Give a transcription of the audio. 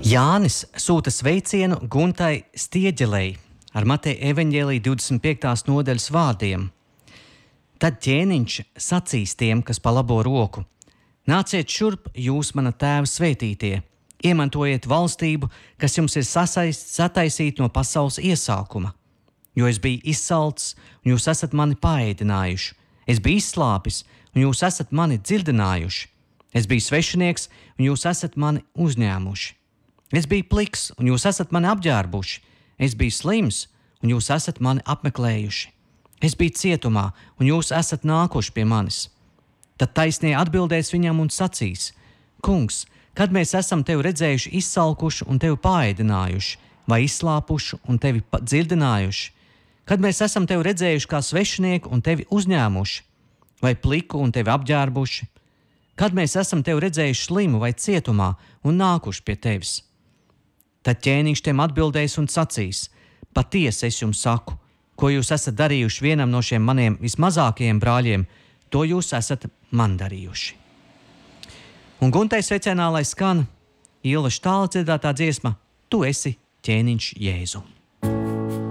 Jānis sūta sveicienu Guntai Stieģelei ar Mateja evaņģēlija 25. nodaļas vārdiem. Tad ķēniņš sacīs tiem, kas pa labo roku: Nāciet šurp, jūs mana tēva svētītie, iemantojiet valstību, kas jums ir sataisīta no pasaules iesākuma. Jo es biju izsalcis, un jūs esat mani paēdinājuši. Es biju izslāpis, un jūs esat mani dzirdinājuši. Es biju svešinieks, un jūs esat mani uzņēmuši. Es biju pliks, un jūs esat mani apģērbuši. Es biju slims, un jūs esat mani apmeklējuši. Es biju cietumā, un jūs esat nākuši pie manis. Tad taisnie atbildēs viņam un sacīs: Kungs, kad mēs esam tevi redzējuši izsalkuši un tevi paēdinājuši, vai izslāpuši un tevi dzirdinājuši? Kad mēs esam tevi redzējuši kā svešinieku un tevi uzņēmuši, vai pliku un tevi apģērbuši? Kad mēs esam tevi redzējuši slimu vai cietumā un nākuši pie tevis? Tad ķēniņš tiem atbildēs un sacīs: Patiesi es jums saku, ko jūs esat darījuši vienam no šiem maniem vismazākajiem brāļiem, to jūs esat man darījuši. Un Guntai sveicienā lai skan Ilva Štāla dziedātā dziesma Tu esi ķēniņš Jēzu.